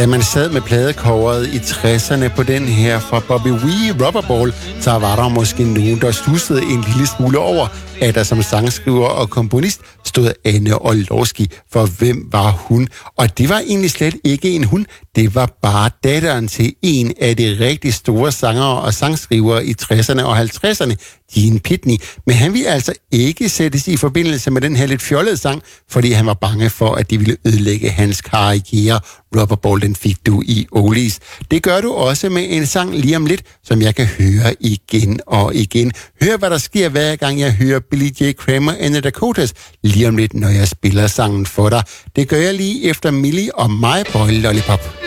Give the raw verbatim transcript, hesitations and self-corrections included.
Da man sad med pladecoveret i tresserne på den her fra Bobby Wee, Rubberball, så var der måske nogen, der stussede en lille smule over, at der som sangskriver og komponist stod Anne Orlowski, for hvem var hun? Og det var egentlig slet ikke en hun, det var bare datteren til en af de rigtig store sangere og sangskrivere i tresserne og halvtredserne, Gene Pitney. Men han ville altså ikke sættes i forbindelse med den her lidt fjollede sang, fordi han var bange for, at de ville ødelægge hans karriere. Rubberball, den fik du i oldies. Det gør du også med en sang lige om lidt, som jeg kan høre igen og igen. Hør, hvad der sker hver gang jeg hører Billy J. Kramer and the Dakotas lige om lidt, når jeg spiller sangen for dig. Det gør jeg lige efter Millie og My Boy Lollipop.